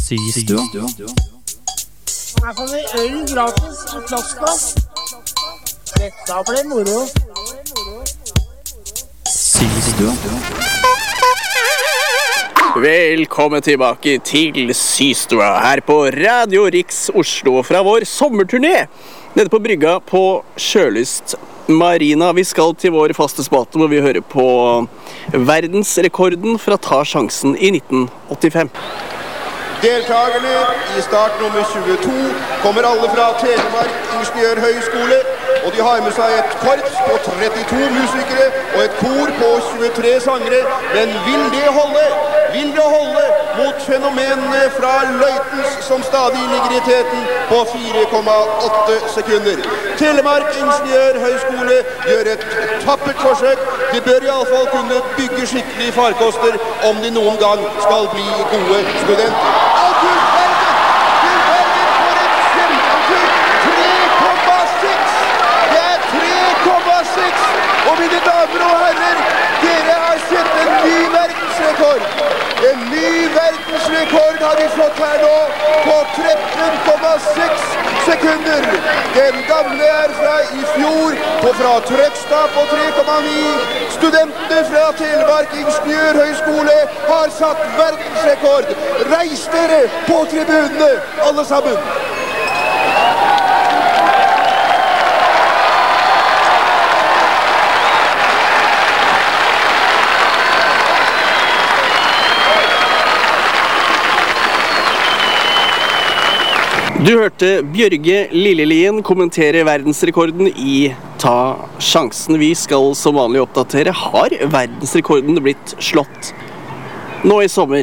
Systua. Her får vi øl gratis i flaska. Dette ble moro. Systua. Velkommen tilbake til Systua her på Radio Riks Oslo fra vår sommerturné nede på brygga på Sjølyst Marina. Vi skal til vår faste spalte hvor vi hører på verdensrekorden fra Ta sjansen i 1985. Deltagerne i start nummer 22 kommer alle fra Telemark Ingeniørhøgskole, og de har med seg et korps på 32 musikere og et kor på 23 sangere. Men vil det holde? Vil det holde mot fenomenene fra Løitens som stadig ligger i teten på 4,8 sekunder? Telemark Ingeniørhøgskole gjør et tappert forsøk. De bør i alle fall kunne bygge skikkelige farkoster om de noen gang skal bli gode studenter. Og mine damer og herrer, dere har sett en ny verdensrekord. En ny verdensrekord har vi fått her nå på 13,6 sekunder. Den gamle er fra i fjor, fra Trøgstad på 3,9. Studentene fra Telemark Ingeniørhøgskole har satt verdensrekord. Reis dere på tribunene, alle sammen. Du hørte Bjørge Lillelien kommentere verdensrekorden i Ta sjansen. Vi skal som vanlig oppdatere. Har verdensrekorden blitt slått nå i sommer?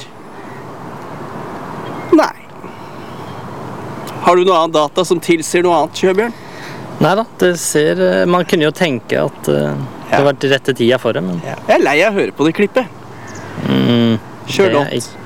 Nei. Har du noe annet data som tilsier noe annet, Kjøbjørn? Neida, man kunne jo tenke at det har vært rette tida for det, men... Jeg er lei av å høre på det klippet. Kjør låt.